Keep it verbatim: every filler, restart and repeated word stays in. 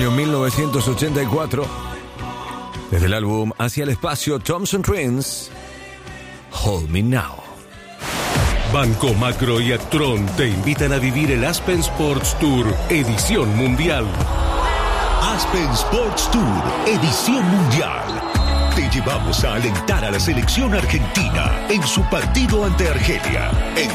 año mil novecientos ochenta y cuatro. Desde el álbum Hacia el Espacio, Thompson Twins, Hold Me Now. Banco Macro y Actron te invitan a vivir el Aspen Sports Tour Edición Mundial. Aspen Sports Tour Edición Mundial. Te llevamos a alentar a la selección argentina en su partido ante Argelia en